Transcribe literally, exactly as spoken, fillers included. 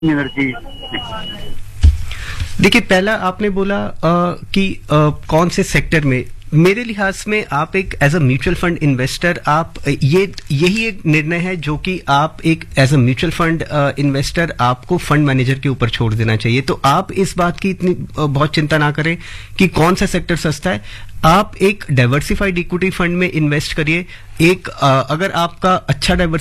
Energy. देखिए, पहला आपने बोला आ, कि आ, कौन से सेक्टर में। मेरे लिहाज में आप एक as a mutual fund investor, आप ये यही एक निर्णय है जो कि आप एक as a mutual fund investor आपको फंड मैनेजर के ऊपर छोड़ देना चाहिए। तो आप इस बात की इतनी आ, बहुत चिंता ना करें कि कौन सा सेक्टर सस्ता है। आप एक डाइवर्सिफाइड इक्विटी फंड में इन्वेस्ट करिए। एक आ, अगर आपका अच्छा डाइवर्स